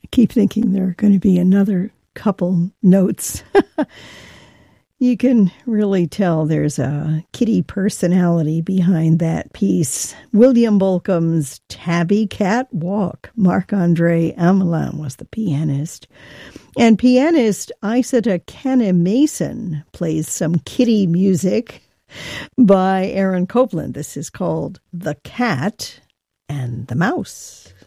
I keep thinking there are going to be another couple notes. You can really tell there's a Kitty personality behind that piece. William Bolcom's Tabby Cat Walk. Marc-Andre Amelin was the pianist. And pianist Isata Kane-Mason plays some kitty music by Aaron Copland. This is called The Cat and the Mouse.